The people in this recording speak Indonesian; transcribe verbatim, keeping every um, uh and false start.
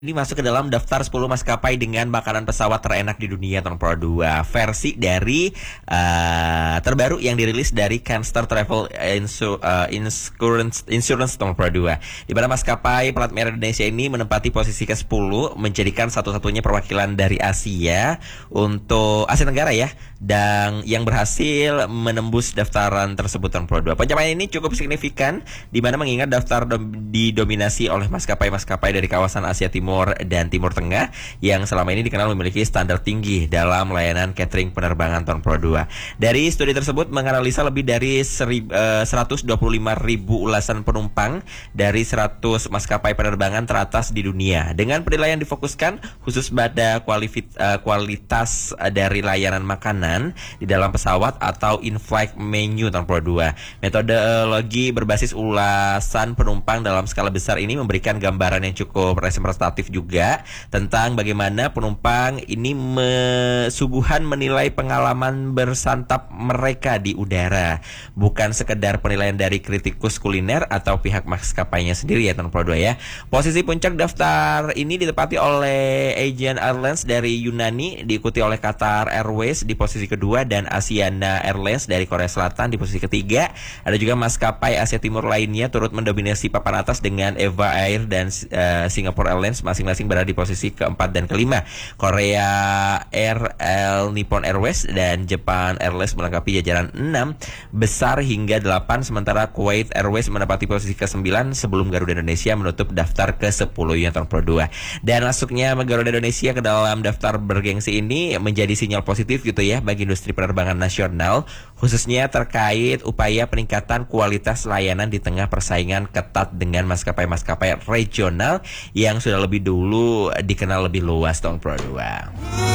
Ini masuk ke dalam daftar sepuluh maskapai dengan makanan pesawat terenak di dunia tahun dua. Versi dari uh, terbaru yang dirilis dari Canster Travel Insu, uh, Insurance, Insurance tahun dua. Di mana maskapai plat merah Indonesia ini menempati posisi ke sepuluh, menjadikan satu-satunya perwakilan dari Asia untuk Asia Tenggara ya, dan yang berhasil menembus daftaran tersebut tahun dua. Pencapaian ini cukup signifikan, di mana mengingat daftar dom, didominasi oleh maskapai-maskapai dari kawasan Asia Timur dan Timur Tengah yang selama ini dikenal memiliki standar tinggi dalam layanan catering penerbangan tahun dua. Dari studi tersebut menganalisa lebih dari seratus dua puluh lima ribu ulasan penumpang dari seratus maskapai penerbangan teratas di dunia. Dengan penilaian difokuskan khusus pada kualitas dari layanan makanan di dalam pesawat atau in-flight menu tahun dua. Metodologi berbasis ulasan penumpang dalam skala besar ini memberikan gambaran yang cukup representatif juga tentang bagaimana penumpang ini suguhan menilai pengalaman bersantap mereka di udara, bukan sekedar penilaian dari kritikus kuliner atau pihak maskapainya sendiri ya tahun dua ya. Posisi puncak daftar ini ditepati oleh Aegean Airlines dari Yunani, diikuti oleh Qatar Airways di posisi kedua dan Asiana Airlines dari Korea Selatan di posisi ketiga. Ada juga maskapai Asia Timur lainnya turut mendominasi papan atas dengan Eva Air dan uh, Singapore Airlines masing-masing berada di posisi keempat dan kelima. Korea Air, L, Nippon Airways dan Japan Airlines melengkapi jajaran enam besar hingga delapan, sementara Kuwait Airways menempati posisi kesembilan sebelum Garuda Indonesia menutup daftar ke sepuluh yang tahun dua. Dan masuknya Garuda Indonesia ke dalam daftar bergengsi ini menjadi sinyal positif gitu ya bagi industri penerbangan nasional, khususnya terkait upaya peningkatan kualitas layanan di tengah persaingan ketat dengan maskapai-maskapai regional yang sudah lebih dulu dikenal lebih luas tahun dua.